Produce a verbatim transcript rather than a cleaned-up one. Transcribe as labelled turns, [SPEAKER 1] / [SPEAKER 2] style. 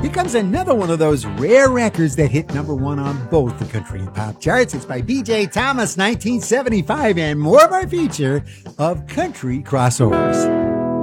[SPEAKER 1] Here comes another one of those rare records that hit number one on both the country and pop charts. It's by B J Thomas, nineteen seventy-five, and more of our feature of country crossovers.